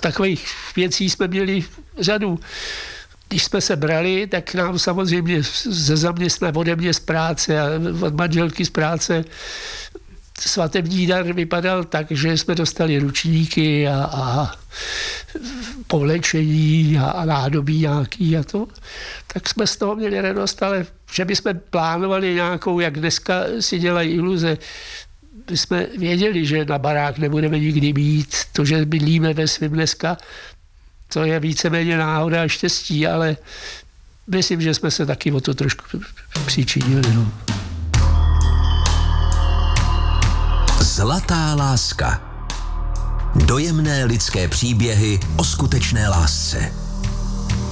takových věcí jsme měli řadu. Když jsme se brali, tak nám samozřejmě ze zaměstnání ode mě z práce a od manželky z práce svatební dar vypadal tak, že jsme dostali ručníky a povlečení a nádobí nějaký a to. Tak jsme z toho měli radost, ale že bychom plánovali nějakou, jak dneska si dělají iluze, my jsme věděli, že na barák nebudeme nikdy mít. To, že bydlíme ve svým dneska, to je víceméně náhoda a štěstí, ale myslím, že jsme se taky o to trošku přičinili. No. Zlatá láska. Dojemné lidské příběhy o skutečné lásce.